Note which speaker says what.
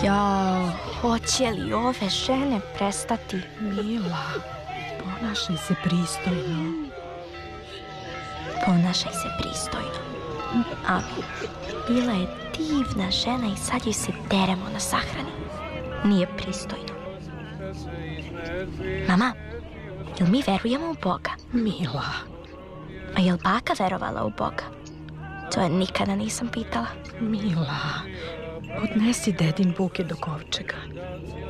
Speaker 1: Jao, hoće li ove žene prestati?
Speaker 2: Mila, ponašaj se pristojno.
Speaker 1: Ponašaj se pristojno. Ali, bila je divna žena i sad joj se deremo na sahrani. Nije pristojno. Mama, jel mi verujemo u Boga?
Speaker 2: Mila.
Speaker 1: A jel baka verovala u Boga? To je nikada nisam pitala.
Speaker 2: Mila, odnesi dedin buket do kovčega.